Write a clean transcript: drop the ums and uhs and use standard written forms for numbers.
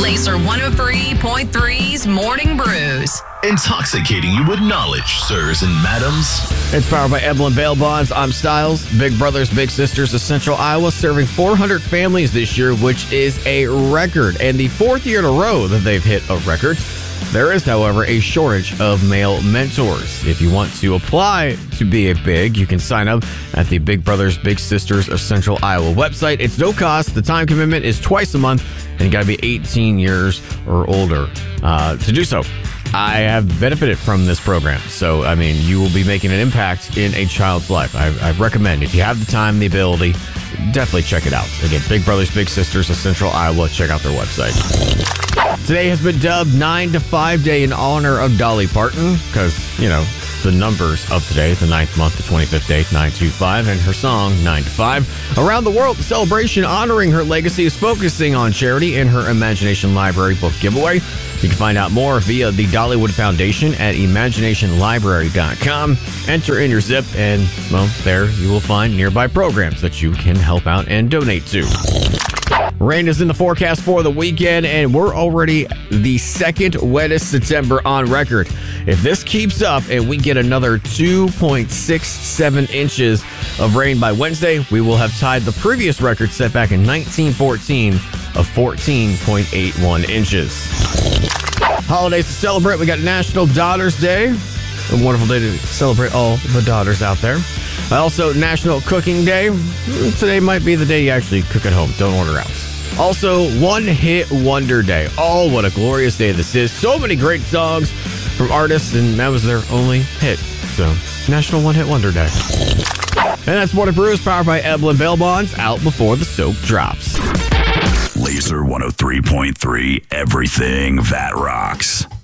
Laser 103.3's Morning Brews. Intoxicating you with knowledge, sirs and madams. It's powered by Eblin Bail Bonds. I'm Styles. Big Brothers Big Sisters of Central Iowa serving 400 families this year, which is a record. And the fourth year in a row that they've hit a record. There is, however, a shortage of male mentors. If you want to apply to be a big, you can sign up at the Big Brothers Big Sisters of Central Iowa website. It's no cost. The time commitment is twice a month, and you got to be 18 years or older to do so. I have benefited from this program. So, I mean, you will be making an impact in a child's life. I recommend, if you have the time, the ability, definitely check it out. Again, Big Brothers Big Sisters of Central Iowa. Check out their website. Today has been dubbed 9 to 5 Day in honor of Dolly Parton because, you know, the numbers of today, the 9th month, the 25th day, 925, and her song 9 to 5. Around the world, the celebration honoring her legacy is focusing on charity in her Imagination Library book giveaway. You can find out more via the Dollywood Foundation at imaginationlibrary.com. Enter in your zip, and, well, there you will find nearby programs that you can help out and donate to. Rain is in the forecast for the weekend, and we're already the second wettest September on record. If this keeps up and we get another 2.67 inches of rain by Wednesday, we will have tied the previous record set back in 1914 of 14.81 inches. Holidays to celebrate. We got National Daughters Day. A wonderful day to celebrate all the daughters out there. Also, National Cooking Day. Today might be the day you actually cook at home. Don't order out. Also, One Hit Wonder Day. Oh, what a glorious day this is. So many great songs from artists, and that was their only hit. So, National One Hit Wonder Day. And that's Morning Brews, powered by Eblin Bail Bonds, out before the soap drops. Laser 103.3, everything that rocks.